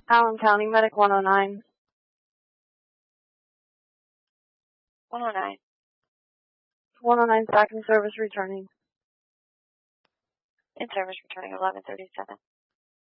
Allen County Medic 109. 109. 109 back in service returning. In service returning 1137.